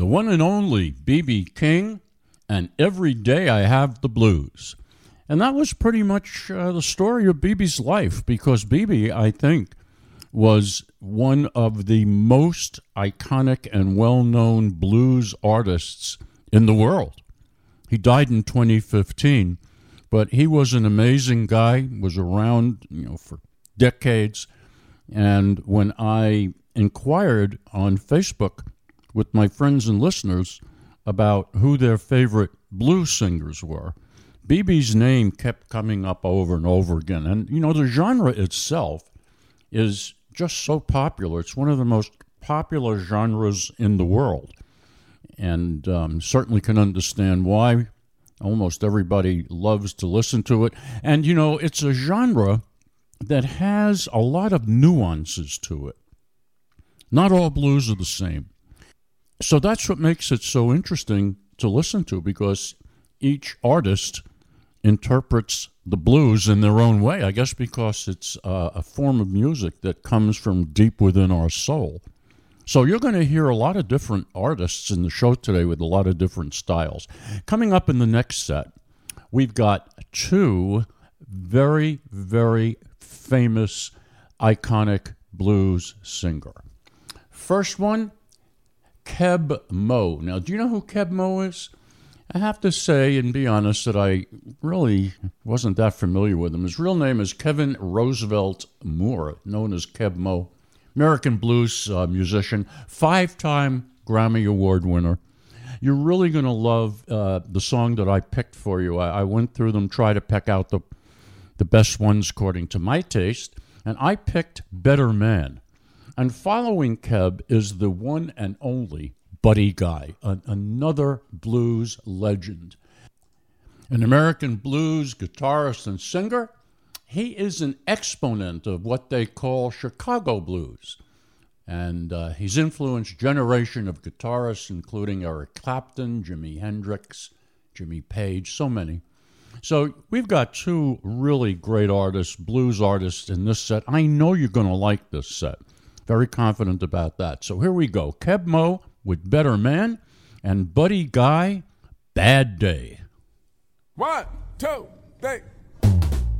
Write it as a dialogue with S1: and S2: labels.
S1: the one and only B.B. King, and Every Day I Have the Blues. And that was pretty much the story of B.B.'s life, because B.B., I think, was one of the most iconic and well-known blues artists in the world. He died in 2015, but he was an amazing guy, was around, for decades. And when I inquired on Facebook with my friends and listeners about who their favorite blues singers were, B.B.'s name kept coming up over and over again. And, the genre itself is just so popular. It's one of the most popular genres in the world. And certainly can understand why. Almost everybody loves to listen to it. And, it's a genre that has a lot of nuances to it. Not all blues are the same. So that's what makes it so interesting to listen to, because each artist interprets the blues in their own way, I guess because it's a form of music that comes from deep within our soul. So you're going to hear a lot of different artists in the show today with a lot of different styles. Coming up in the next set, we've got two very, very famous, iconic blues singer. First one, Keb Mo. Now, do you know who Keb Mo is? I have to say and be honest that I really wasn't that familiar with him. His real name is Kevin Roosevelt Moore, known as Keb Mo. American blues musician, 5-time Grammy Award winner. You're really going to love the song that I picked for you. I went through them, tried to pick out the best ones according to my taste, and I picked Better Man. And following Keb is the one and only Buddy Guy, another blues legend. An American blues guitarist and singer. He is an exponent of what they call Chicago blues. And he's influenced a generation of guitarists, including Eric Clapton, Jimi Hendrix, Jimmy Page, so many. So we've got two really great artists, blues artists in this set. I know you're going to like this set. Very confident about that. So here we go. Keb Mo with Better Man, and Buddy Guy, Bad Day.
S2: 1, 2, 3.